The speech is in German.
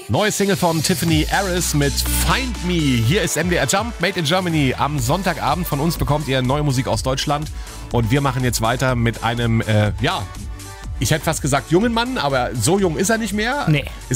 Neue Single von Tiffany Harris mit Find Me. Hier ist MDR Jump, Made in Germany. Am Sonntagabend von uns bekommt ihr neue Musik aus Deutschland. Und wir machen jetzt weiter mit einem, ich hätte fast gesagt jungen Mann, aber so jung ist er nicht mehr. Nee.